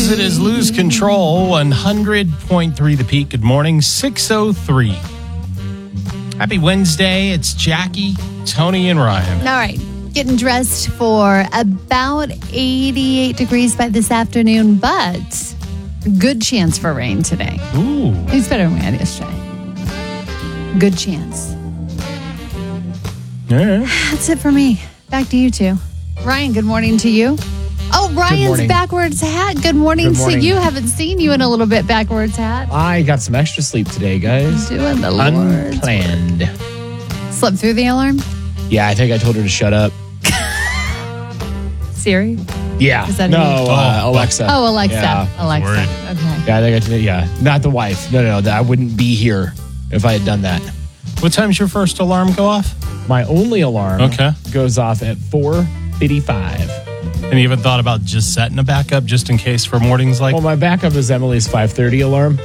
as it is Lose Control, 100.3 The Peak. Good morning, 6:03. Happy Wednesday. It's Jackie, Tony, and Ryan. All right. Getting dressed for about 88 degrees by this afternoon, but good chance for rain today. Ooh. It's better than we had yesterday. Good chance. Yeah. That's it for me. Back to you two. Ryan, good morning to you. Oh, Ryan's morning. backwards hat. Good morning Good morning. to you. Haven't seen you in a little bit backwards hat. I got some extra sleep today, guys. Doing the Lord's Unplanned. Slept through the alarm? Yeah, I think I told her to shut up. Siri? Yeah. Is that no, Oh. Alexa. Oh, Alexa. Yeah. Alexa. Word. Okay. Yeah, I think I did. Yeah, not the wife. No. I wouldn't be here if I had done that. What time's your first alarm go off? My only alarm Okay. goes off at 4:55. And you even thought about just setting a backup just in case for mornings like Well, my backup is Emily's 5:30 alarm.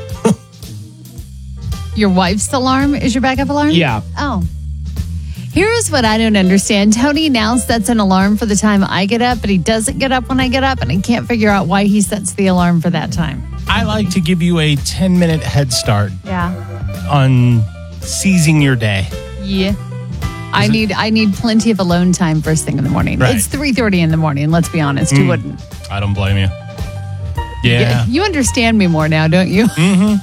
Your wife's alarm is your backup alarm? Yeah. Oh. Here's what I don't understand. Tony now sets an alarm for the time I get up, but he doesn't get up when I get up, and I can't figure out why he sets the alarm for that time. I like to give you a 10-minute head start Yeah. on seizing your day. Yeah. I need plenty of alone time first thing in the morning. Right. It's 3:30 in the morning, let's be honest. You wouldn't. I don't blame you. Yeah. You understand me more now, don't you?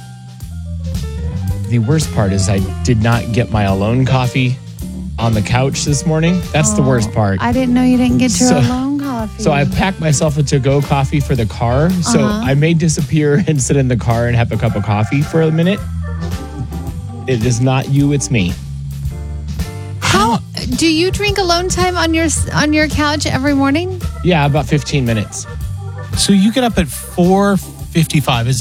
The worst part is I did not get my alone coffee on the couch this morning. That's the worst part. I didn't know you didn't get your So- alone coffee. So I packed myself a to-go coffee for the car. So I may disappear and sit in the car and have a cup of coffee for a minute. It is not you, it's me. How do you drink alone time on your couch every morning? Yeah, about 15 minutes. So you get up at 4:55. Is